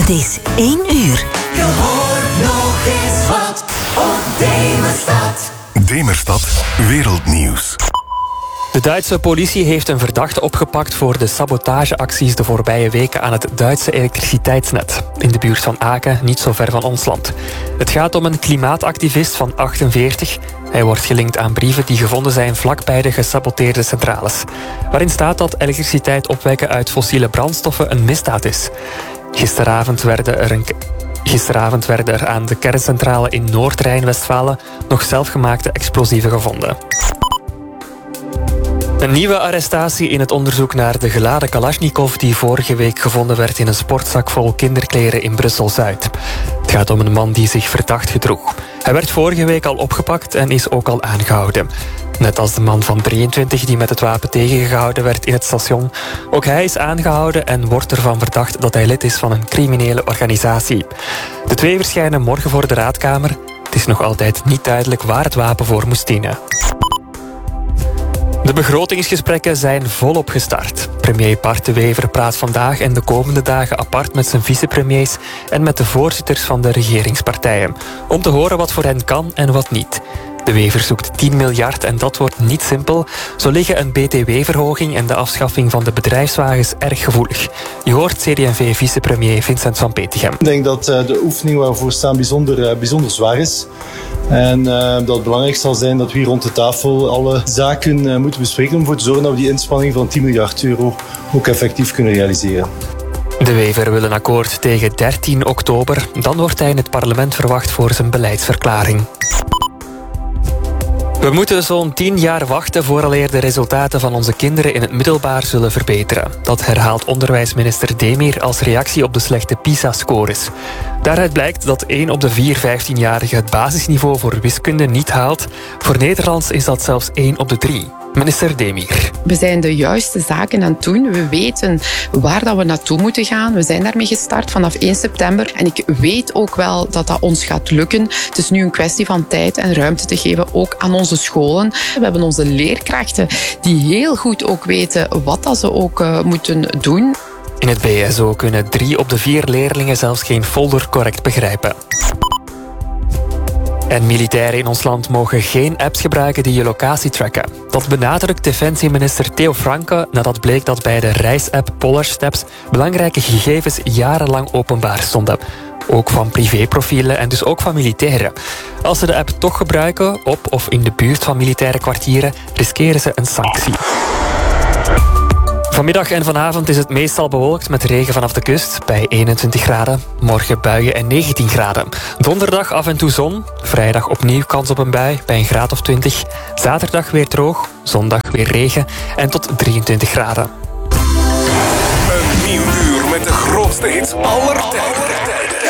Het is 1 uur. Je hoort nog eens wat op Demerstad. Demerstad Wereldnieuws. De Duitse politie heeft een verdachte opgepakt voor de sabotageacties de voorbije weken aan het Duitse elektriciteitsnet. In de buurt van Aken, niet zo ver van ons land. Het gaat om een klimaatactivist van 48. Hij wordt gelinkt aan brieven die gevonden zijn vlakbij de gesaboteerde centrales. Waarin staat dat elektriciteit opwekken uit fossiele brandstoffen een misdaad is. Gisteravond werden er aan de kerncentrale in Noord-Rijn-Westfalen nog zelfgemaakte explosieven gevonden. Een nieuwe arrestatie in het onderzoek naar de geladen Kalashnikov die vorige week gevonden werd in een sportzak vol kinderkleren in Brussel-Zuid. Het gaat om een man die zich verdacht gedroeg. Hij werd vorige week al opgepakt en is ook al aangehouden. Net als de man van 23 die met het wapen tegengehouden werd in het station. Ook hij is aangehouden en wordt ervan verdacht dat hij lid is van een criminele organisatie. De twee verschijnen morgen voor de raadkamer. Het is nog altijd niet duidelijk waar het wapen voor moest dienen. De begrotingsgesprekken zijn volop gestart. Premier Bart De Wever praat vandaag en de komende dagen apart met zijn vicepremiers en met de voorzitters van de regeringspartijen, om te horen wat voor hen kan en wat niet. De Wever zoekt 10 miljard en dat wordt niet simpel. Zo liggen een btw-verhoging en de afschaffing van de bedrijfswagens erg gevoelig. Je hoort CD&V-vicepremier Vincent van Petegem. Ik denk dat de oefening waarvoor we staan bijzonder zwaar is. En dat het belangrijk zal zijn dat we hier rond de tafel alle zaken moeten bespreken om ervoor te zorgen dat we die inspanning van 10 miljard euro ook effectief kunnen realiseren. De Wever wil een akkoord tegen 13 oktober. Dan wordt hij in het parlement verwacht voor zijn beleidsverklaring. We moeten zo'n 10 jaar wachten vooraleer de resultaten van onze kinderen in het middelbaar zullen verbeteren. Dat herhaalt onderwijsminister Demir als reactie op de slechte PISA-scores. Daaruit blijkt dat 1 op de 4 15-jarigen het basisniveau voor wiskunde niet haalt. Voor Nederlands is dat zelfs 1 op de 3. Minister Demir. We zijn de juiste zaken aan het doen. We weten waar dat we naartoe moeten gaan. We zijn daarmee gestart vanaf 1 september. En ik weet ook wel dat dat ons gaat lukken. Het is nu een kwestie van tijd en ruimte te geven, ook aan onze scholen. We hebben onze leerkrachten die heel goed ook weten wat dat ze ook moeten doen. In het BSO kunnen 3 op de 4 leerlingen zelfs geen folder correct begrijpen. En militairen in ons land mogen geen apps gebruiken die je locatie tracken. Dat benadrukt defensieminister Theo Franke nadat bleek dat bij de reisapp Polarsteps belangrijke gegevens jarenlang openbaar stonden. Ook van privéprofielen en dus ook van militairen. Als ze de app toch gebruiken, op of in de buurt van militaire kwartieren, riskeren ze een sanctie. Vanmiddag en vanavond is het meestal bewolkt met regen vanaf de kust bij 21 graden. Morgen buien en 19 graden. Donderdag af en toe zon. Vrijdag opnieuw kans op een bui bij een graad of 20. Zaterdag weer droog. Zondag weer regen en tot 23 graden. Een nieuw uur met de grootste hits aller tijden.